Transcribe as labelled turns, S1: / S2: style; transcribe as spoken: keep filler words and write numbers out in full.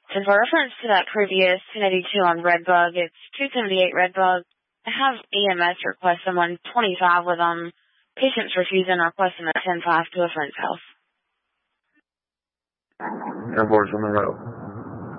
S1: And for reference to that previous ten eighty-two on Redbug, it's two seventy-eight Redbug. I have E M S request someone twenty-five with um patients refusing requesting a ten five to a friend's house.
S2: ten four is on the road.